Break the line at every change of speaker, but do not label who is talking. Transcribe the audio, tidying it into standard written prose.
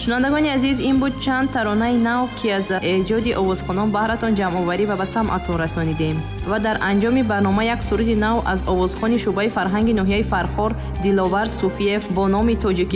шунавандагони азиз, ин буд чанд таронаи нав ки аз эҷоди овозхонон баҳратон ҷамъоварӣ ва ба самъатон расонидем. ва дар анҷоми барнома як суруди нав аз овозхони шӯъбаи фарҳанги ноҳияи Фархор Диловар Суфиев бо номи тоҷикӣ